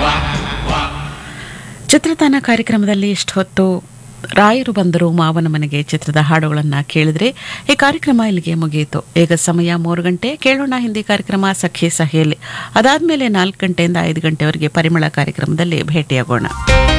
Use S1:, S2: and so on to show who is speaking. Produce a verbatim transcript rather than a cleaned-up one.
S1: ಚಿತ್ರತಾನ ಕಾರ್ಯಕ್ರಮದಲ್ಲಿ ಇಷ್ಟೊತ್ತು ರಾಯರು ಬಂದರು ಮಾವನ ಮನೆಗೆ ಚಿತ್ರದ ಹಾಡುಗಳನ್ನು ಕೇಳಿದ್ರೆ ಈ ಕಾರ್ಯಕ್ರಮ ಇಲ್ಲಿಗೆ ಮುಗಿಯಿತು. ಈಗ ಸಮಯ ಮೂರು ಗಂಟೆ. ಕೇಳೋಣ ಹಿಂದಿ ಕಾರ್ಯಕ್ರಮ ಸಖಿ ಸಹೇಲಿ. ಅದಾದ್ಮೇಲೆ ನಾಲ್ಕು ಗಂಟೆಯಿಂದ ಐದು ಗಂಟೆವರೆಗೆ ಪರಿಮಳ ಕಾರ್ಯಕ್ರಮದಲ್ಲಿ ಭೇಟಿಯಾಗೋಣ.